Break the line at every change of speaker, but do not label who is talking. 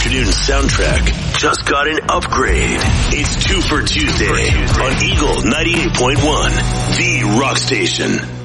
afternoon soundtrack just got an upgrade. It's 2 for Tuesday on Eagle 98.1, the rock station.